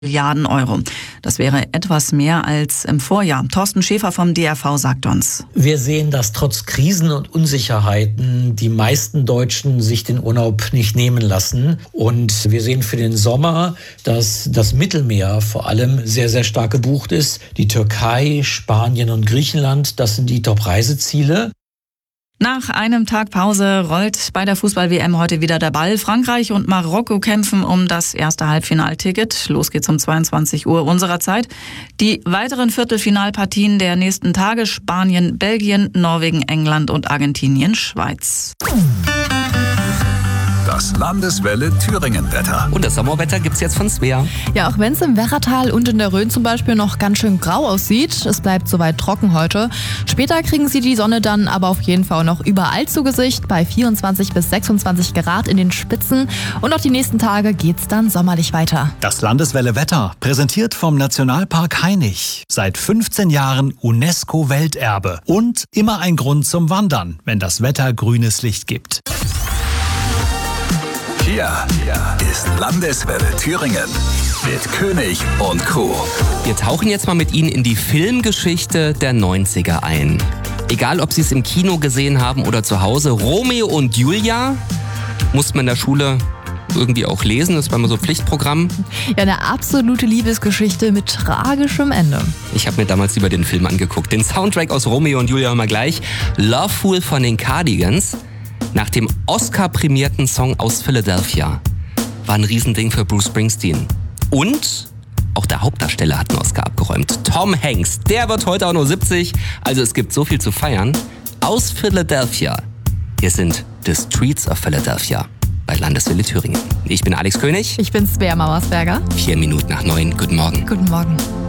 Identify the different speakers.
Speaker 1: Milliarden Euro. Das wäre etwas mehr als im Vorjahr. Thorsten Schäfer vom DRV sagt uns.
Speaker 2: Wir sehen, dass trotz Krisen und Unsicherheiten die meisten Deutschen sich den Urlaub nicht nehmen lassen. Und wir sehen für den Sommer, dass das Mittelmeer vor allem sehr, sehr stark gebucht ist. Die Türkei, Spanien und Griechenland, das sind die Top-Reiseziele.
Speaker 1: Nach einem Tag Pause rollt bei der Fußball-WM heute wieder der Ball. Frankreich und Marokko kämpfen um das erste Halbfinalticket. Los geht's um 22 Uhr unserer Zeit. Die weiteren Viertelfinalpartien der nächsten Tage: Spanien, Belgien, Norwegen, England und Argentinien, Schweiz.
Speaker 3: Das Landeswelle Thüringen-Wetter.
Speaker 4: Und das Sommerwetter gibt's jetzt von Svea.
Speaker 5: Ja, auch wenn es im Werratal und in der Rhön zum Beispiel noch ganz schön grau aussieht, es bleibt soweit trocken heute. Später kriegen Sie die Sonne dann aber auf jeden Fall noch überall zu Gesicht, bei 24 bis 26 Grad in den Spitzen. Und auch die nächsten Tage geht's dann sommerlich weiter.
Speaker 6: Das Landeswelle Wetter, präsentiert vom Nationalpark Hainich. Seit 15 Jahren UNESCO-Welterbe. Und immer ein Grund zum Wandern, wenn das Wetter grünes Licht gibt.
Speaker 3: Hier ist Landeswelle Thüringen mit König und Crew.
Speaker 4: Wir tauchen jetzt mal mit Ihnen in die Filmgeschichte der 90er ein. Egal, ob Sie es im Kino gesehen haben oder zu Hause, Romeo und Julia musste man in der Schule irgendwie auch lesen. Das war immer so Pflichtprogramm.
Speaker 5: Ja, eine absolute Liebesgeschichte mit tragischem Ende.
Speaker 4: Ich habe mir damals lieber den Film angeguckt. Den Soundtrack aus Romeo und Julia hören wir gleich. Loveful von den Cardigans. Nach dem Oscar-prämierten Song aus Philadelphia. War ein Riesending für Bruce Springsteen. Und auch der Hauptdarsteller hat einen Oscar abgeräumt. Tom Hanks, der wird heute auch nur 70. Also es gibt so viel zu feiern. Aus Philadelphia. Hier sind The Streets of Philadelphia bei Landeswelle Thüringen. Ich bin Alex König.
Speaker 5: Ich bin Svea Mauersberger.
Speaker 4: 4 Minuten nach 9. Guten Morgen.
Speaker 5: Guten Morgen.